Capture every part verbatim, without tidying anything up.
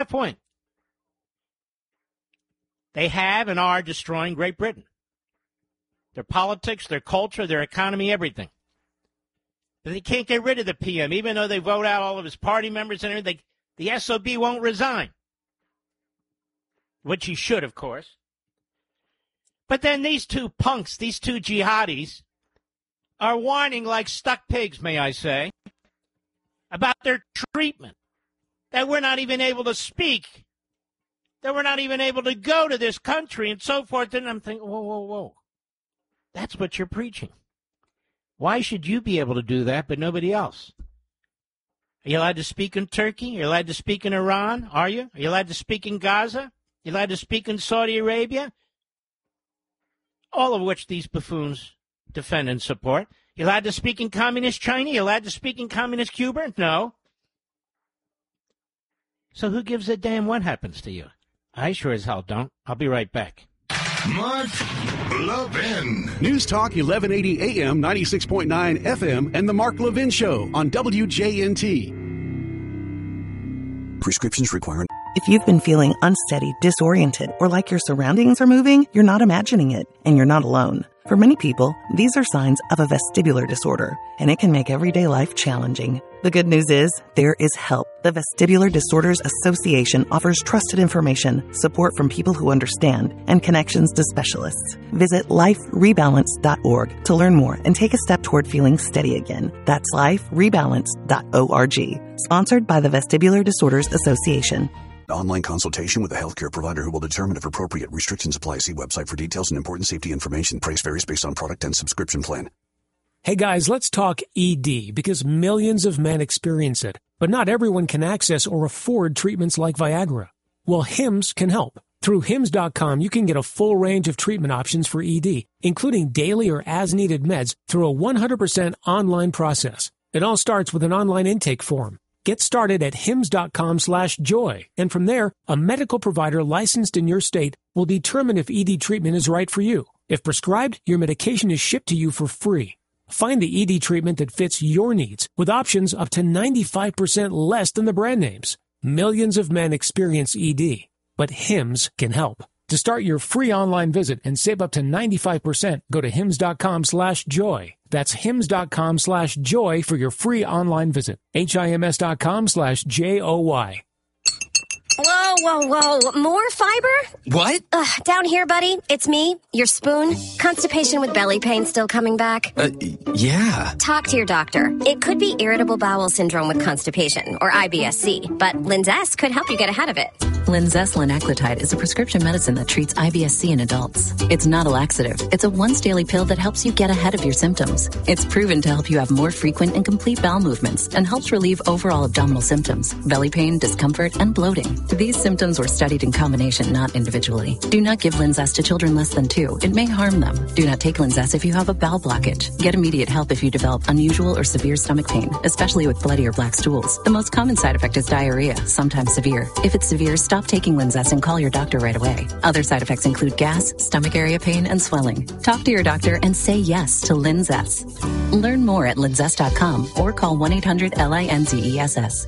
point. They have and are destroying Great Britain. Their politics, their culture, their economy, everything. But they can't get rid of the P M, even though they vote out all of his party members and everything. The S O B won't resign, which he should, of course. But then these two punks, these two jihadis, are whining like stuck pigs, may I say, about their treatment, that we're not even able to speak, that we're not even able to go to this country and so forth. And I'm thinking, whoa, whoa, whoa. That's what you're preaching. Why should you be able to do that but nobody else? Are you allowed to speak in Turkey? Are you allowed to speak in Iran? Are you? Are you allowed to speak in Gaza? Are you allowed to speak in Saudi Arabia? All of which these buffoons defend and support. You allowed to speak in communist China? You allowed to speak in communist Cuba? No. So who gives a damn what happens to you? I sure as hell don't. I'll be right back. Mark Levin. News Talk eleven eighty A M, ninety-six point nine F M, and The Mark Levin Show on W J N T. Prescriptions require... If you've been feeling unsteady, disoriented, or like your surroundings are moving, you're not imagining it, and you're not alone. For many people, these are signs of a vestibular disorder, and it can make everyday life challenging. The good news is, there is help. The Vestibular Disorders Association offers trusted information, support from people who understand, and connections to specialists. Visit life rebalance dot org to learn more and take a step toward feeling steady again. That's life rebalance dot org. Sponsored by the Vestibular Disorders Association. Online consultation with a healthcare provider who will determine if appropriate restrictions apply. See website for details and important safety information. Price varies based on product and subscription plan. Hey guys, let's talk E D because millions of men experience it, but not everyone can access or afford treatments like Viagra. Well, Hims can help. Through Hims dot com, you can get a full range of treatment options for E D, including daily or as-needed meds through a one hundred percent online process. It all starts with an online intake form. Get started at hims dot com slash joy, and from there, a medical provider licensed in your state will determine if E D treatment is right for you. If prescribed, your medication is shipped to you for free. Find the E D treatment that fits your needs with options up to ninety-five percent less than the brand names. Millions of men experience E D, but Hims can help. To start your free online visit and save up to ninety-five percent, go to hims dot com slash joy. That's hims dot com slash joy for your free online visit. H I M S dot com slash J O Y. Whoa, whoa, whoa. More fiber? What? Ugh, down here, buddy. It's me, your spoon. Constipation with belly pain still coming back? Uh, yeah. Talk to your doctor. It could be irritable bowel syndrome with constipation, or I B S C, but Linzess could help you get ahead of it. Linzess linaclotide is a prescription medicine that treats I B S C in adults. It's not a laxative. It's a once-daily pill that helps you get ahead of your symptoms. It's proven to help you have more frequent and complete bowel movements and helps relieve overall abdominal symptoms, belly pain, discomfort, and bloating. These symptoms were studied in combination, not individually. Do not give Linzess to children less than two. It may harm them. Do not take Linzess if you have a bowel blockage. Get immediate help if you develop unusual or severe stomach pain, especially with bloody or black stools. The most common side effect is diarrhea, sometimes severe. If it's severe, stop taking Linzess and call your doctor right away. Other side effects include gas, stomach area pain, and swelling. Talk to your doctor and say yes to Linzess. Learn more at linzess dot com or call one eight hundred L I N Z E S S.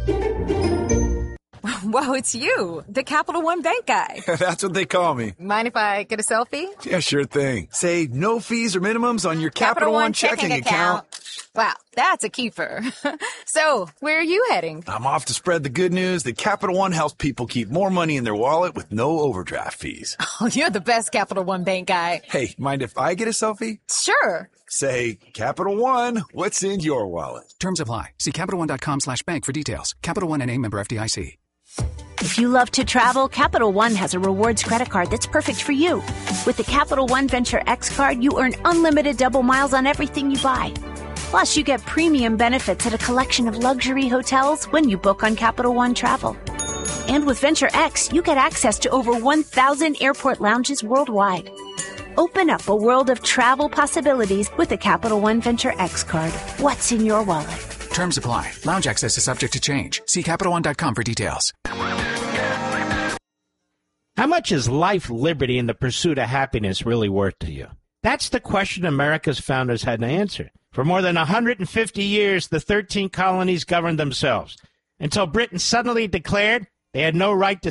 Whoa, it's you, the Capital One Bank guy. That's what they call me. Mind if I get a selfie? Yeah, sure thing. Say no fees or minimums on your Capital, Capital One, One checking, checking account. account. Wow, that's a keeper. So, where are you heading? I'm off to spread the good news that Capital One helps people keep more money in their wallet with no overdraft fees. Oh, you're the best Capital One Bank guy. Hey, mind if I get a selfie? Sure. Say, Capital One, what's in your wallet? Terms apply. See Capital One dot com slash bank for details. Capital One N A member F D I C. If you love to travel, Capital One has a rewards credit card that's perfect for you. With the Capital One Venture X card, you earn unlimited double miles on everything you buy. Plus, you get premium benefits at a collection of luxury hotels when you book on Capital One Travel. And with Venture X, you get access to over one thousand airport lounges worldwide. Open up a world of travel possibilities with the Capital One Venture X card. What's in your wallet? Terms apply. Lounge access is subject to change. See Capital One dot com for details. How much is life, liberty, and the pursuit of happiness really worth to you? That's the question America's founders had to answer. For more than one hundred fifty years, the thirteen colonies governed themselves, until Britain suddenly declared they had no right to